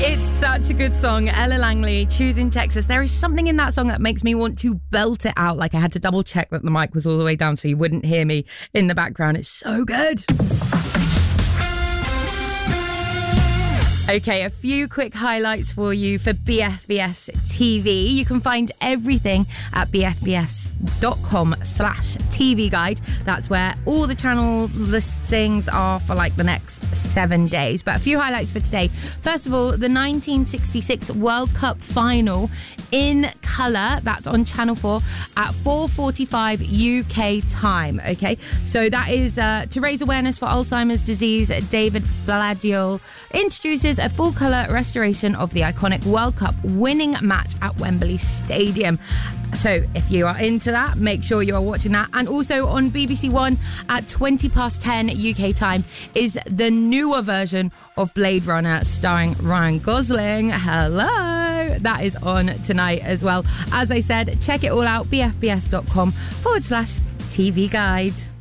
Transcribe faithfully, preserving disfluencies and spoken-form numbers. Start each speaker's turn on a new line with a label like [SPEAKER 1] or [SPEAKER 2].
[SPEAKER 1] It's such a good song. Ella Langley, Choosing Texas. There is something in that song that makes me want to belt it out. Like I had to double check that the mic was all the way down so you wouldn't hear me in the background. It's so good. Okay, a few quick highlights for you for B F B S T V. You can find everything at bfbs.com slash TV guide. That's where all the channel listings are for like the next seven days. But a few highlights for today. First of all, the nineteen sixty-six World Cup final in colour. That's on Channel four at four forty-five U K time. Okay, so that is uh, to raise awareness for Alzheimer's disease. David Bladdiel introduces a full colour restoration of the iconic World Cup winning match at Wembley Stadium. So if you are into that, make sure you are watching that. And also on B B C One at twenty past ten U K time is the newer version of Blade Runner starring Ryan Gosling. Hello! That is on tonight as well. As I said, check it all out, bfbs.com forward slash TV guide.